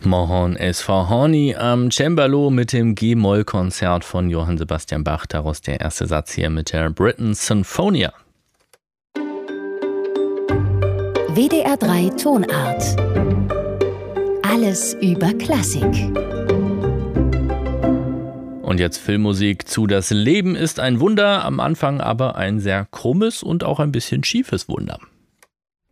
Mahon SV Horny am Cembalo mit dem G-Moll-Konzert von Johann Sebastian Bach. Daraus der erste Satz hier mit der Britten Sinfonia. WDR 3 Tonart. Alles über Klassik. Und jetzt Filmmusik zu Das Leben ist ein Wunder, am Anfang aber ein sehr krummes und auch ein bisschen schiefes Wunder.